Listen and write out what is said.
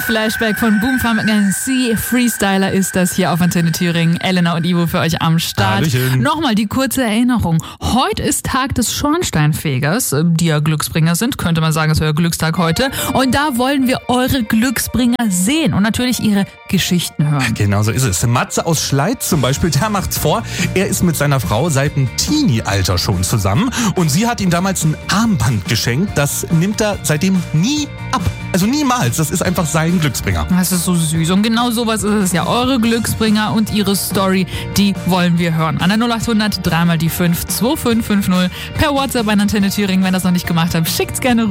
Flashback von Boomfam MC Freestyler ist das hier auf Antenne Thüringen. Elena und Ivo für euch am Start. Hallöchen. Nochmal die kurze Erinnerung. Heute ist Tag des Schornsteinfegers, die ja Glücksbringer sind. Könnte man sagen, es ist euer Glückstag heute. Und da wollen wir eure Glücksbringer sehen und natürlich ihre Geschichten hören. Genau so ist es. Matze aus Schleiz zum Beispiel, der macht's vor. Er ist mit seiner Frau seit dem Teenie-Alter schon zusammen und sie hat ihm damals ein Armband geschenkt. Das nimmt er seitdem nie ab. Also niemals. Das ist einfach sein Glücksbringer. Das ist so süß. Und genau sowas ist es ja. Eure Glücksbringer und ihre Story, die wollen wir hören. An der 0800 3 mal die 5 2550 per WhatsApp an Antenne Thüringen. Wenn ihr das noch nicht gemacht habt, schickt's gerne rüber.